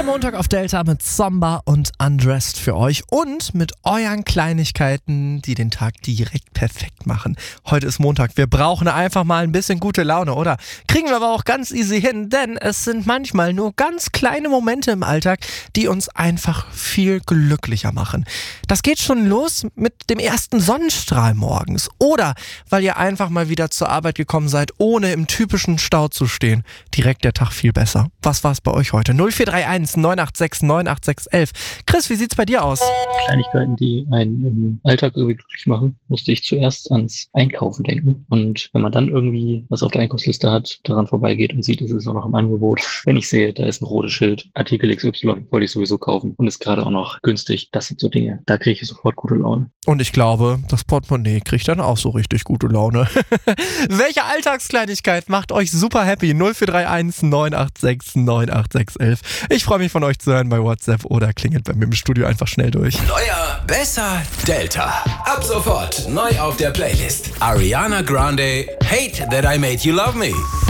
Der Montag auf Delta mit Zomba und Undressed für euch und mit euren Kleinigkeiten, die den Tag direkt perfekt machen. Heute ist Montag, wir brauchen einfach mal ein bisschen gute Laune, oder? Kriegen wir aber auch ganz easy hin, denn es sind manchmal nur ganz kleine Momente im Alltag, die uns einfach viel glücklicher machen. Das geht schon los mit dem ersten Sonnenstrahl morgens oder weil ihr einfach mal wieder zur Arbeit gekommen seid, ohne im typischen Stau zu stehen. Direkt der Tag viel besser. Was war es bei euch heute? 0431 986 98611. Chris, wie sieht's bei dir aus? Kleinigkeiten, die einen im Alltag irgendwie glücklich machen, musste ich zuerst ans Einkaufen denken. Und wenn man dann irgendwie was auf der Einkaufsliste hat, daran vorbeigeht und sieht, es ist auch noch im Angebot. Wenn ich sehe, da ist ein rotes Schild, Artikel XY wollte ich sowieso kaufen und ist gerade auch noch günstig. Das sind so Dinge, da kriege ich sofort gute Laune. Und ich glaube, das Portemonnaie kriegt dann auch so richtig gute Laune. Welche Alltagskleinigkeit macht euch super happy? 0431 986 98611. Ich freue mich von euch zu hören bei WhatsApp oder klingelt bei mir im Studio einfach schnell durch. Neuer, besser, Delta. Ab sofort neu auf der Playlist. Ariana Grande, Hate That I Made You Love Me.